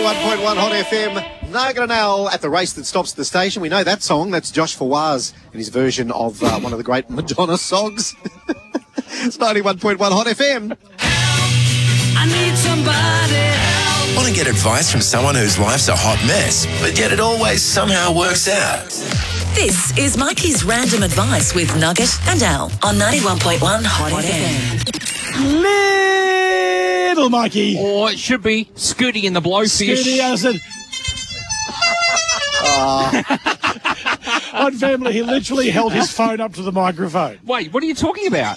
91.1 Hot FM. Naga Now at the race that stops at the station. We know that song. That's Josh Fawaz in his version of one of the great Madonna songs. It's 91.1 Hot FM. I need somebody. Want to get advice from someone whose life's a hot mess, but yet it always somehow works out? This is Mikey's Random Advice with Nugget and Al on 91.1 Hot FM. Little Mikey. Or it should be Scooty in the Blowfish. Scooty Acid. On Family, he literally held his phone up to the microphone. Wait, what are you talking about?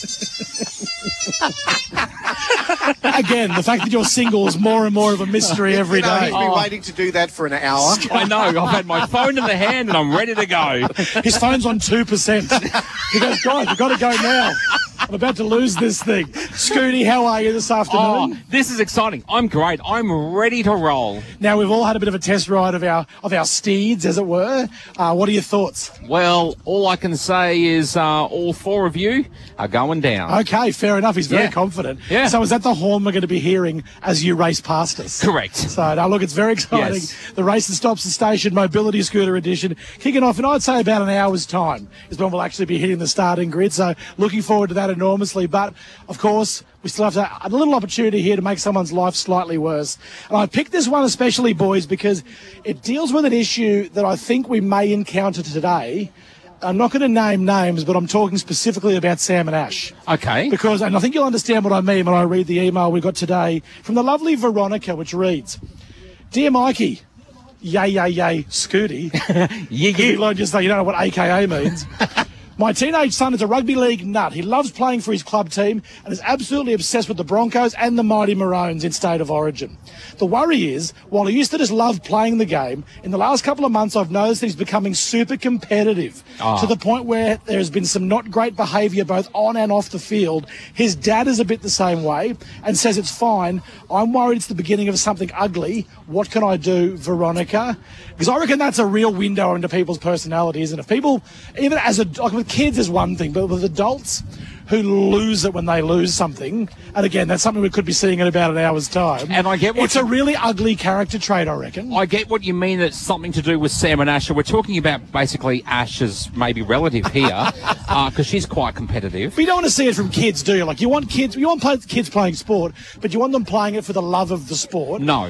Again, the fact that you're single is more and more of a mystery every day. He's been waiting to do that for an hour. I know. I've had my phone in the hand and I'm ready to go. His phone's on 2%. He goes, guys, we've got to go now. I'm about to lose this thing. Scooty, how are you this afternoon? Oh, this is exciting. I'm great. I'm ready to roll. Now, we've all had a bit of a test ride of our steeds, as it were. What are your thoughts? Well, all I can say is all four of you are going down. Okay, fair enough. He's very confident. Yeah. So is that the horn we're going to be hearing as you race past us? Correct. So, now, look, it's very exciting. Yes. The race that stops the station, Mobility Scooter Edition, kicking off in, I'd say, about an hour's time is when we'll actually be hitting the starting grid. So looking forward to that enormously. But, of course, we still have a little opportunity here to make someone's life slightly worse. And I picked this one especially, boys, because it deals with an issue that I think we may encounter today. I'm not going to name names, but I'm talking specifically about Sam and Ash. Okay. Because, and I think you'll understand what I mean when I read the email we got today from the lovely Veronica, which reads, Dear Mikey, yay, Scooty. Yeah. Just say you don't know what AKA means. My teenage son is a rugby league nut. He loves playing for his club team and is absolutely obsessed with the Broncos and the mighty Maroons in State of Origin. The worry is, while he used to just love playing the game, in the last couple of months I've noticed that he's becoming super competitive to the point where there has been some not great behaviour both on and off the field. His dad is a bit the same way and says it's fine. I'm worried it's the beginning of something ugly. What can I do, Veronica? Because I reckon that's a real window into people's personalities. And if people, even as like with kids is one thing, but with adults who lose it when they lose something, and again, that's something we could be seeing in about an hour's time. And I get it's a really ugly character trait, I reckon. I get what you mean. It's something to do with Sam and Ash. We're talking about basically Ash's maybe relative here, because she's quite competitive. But you don't want to see it from kids, do you? Like you want kids kids playing sport, but you want them playing it for the love of the sport. No.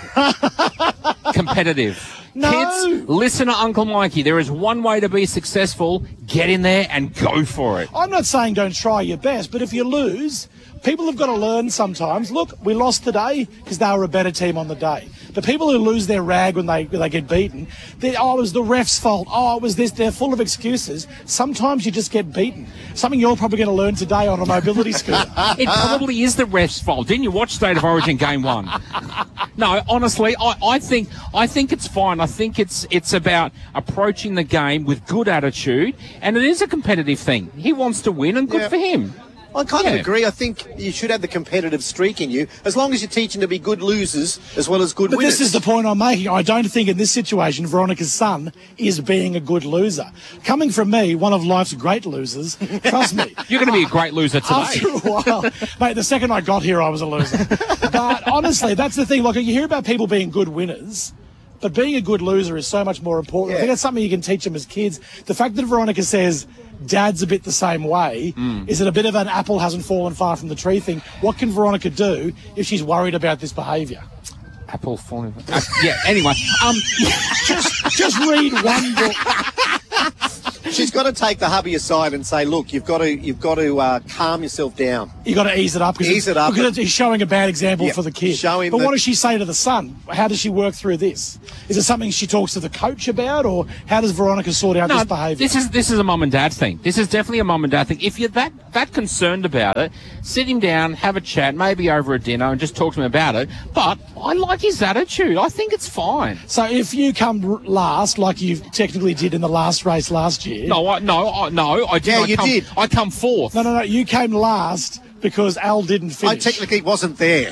Competitive. No. Kids, listen to Uncle Mikey. There is one way to be successful. Get in there and go for it. I'm not saying don't try your best, but if you lose, people have got to learn sometimes. Look, we lost today because they were a better team on the day. But people who lose their rag when they get beaten, it was the ref's fault. Oh, it was this. They're full of excuses. Sometimes you just get beaten. Something you're probably going to learn today on a mobility scooter. It probably is the ref's fault. Didn't you watch State of Origin Game 1? No, honestly, I think it's fine. I think it's about approaching the game with good attitude, and it is a competitive thing. He wants to win, and good for him. I kind of agree. I think you should have the competitive streak in you, as long as you're teaching to be good losers as well as good winners. But this is the point I'm making. I don't think in this situation Veronica's son is being a good loser. Coming from me, one of life's great losers, trust me. You're going to be a great loser today. After a while, mate, the second I got here, I was a loser. But honestly, that's the thing. Like, you hear about people being good winners, but being a good loser is so much more important. I think that's something you can teach them as kids. The fact that Veronica says Dad's a bit the same way, is it a bit of an apple hasn't fallen far from the tree thing? What can Veronica do if she's worried about this behaviour? Apple falling. Yeah. Anyway, just read one book. She's got to take the hubby aside and say, "Look, you've got to calm yourself down. You got to ease it up because he's showing a bad example for the kid. But what does she say to the son? How does she work through this? Is it something she talks to the coach about, or how does Veronica sort out this behaviour? This is a mum and dad thing. This is definitely a mum and dad thing. If you're that concerned about it, sit him down, have a chat, maybe over a dinner, and just talk to him about it. But I like his attitude. I think it's fine. So if you come last, like you technically did in the last race last year. No, I didn't. Yeah, you did. I come fourth. No. You came last because Al didn't finish. I technically wasn't there.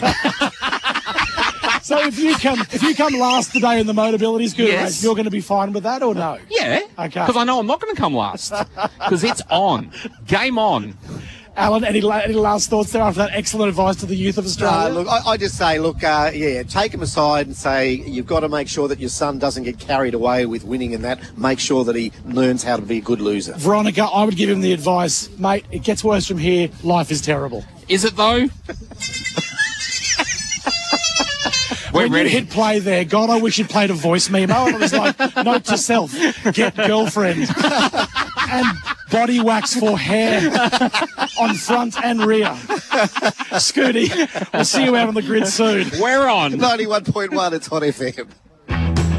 So if you come last today in the Motability Scooter race, you're going to be fine with that or no? Yeah. Okay. Because I know I'm not going to come last. Because it's on. Game on. Alan, any last thoughts there after that excellent advice to the youth of Australia? Look, I just say, take him aside and say, you've got to make sure that your son doesn't get carried away with winning and that. Make sure that he learns how to be a good loser. Veronica, I would give him the advice, mate, it gets worse from here. Life is terrible. Is it though? When you hit play there, God, I wish you'd played a voice memo. And it was like, note to self, get girlfriend. And body wax for hair on front and rear. Scooty, we'll see you out on the grid soon. We're on 91.1, it's Hot FM.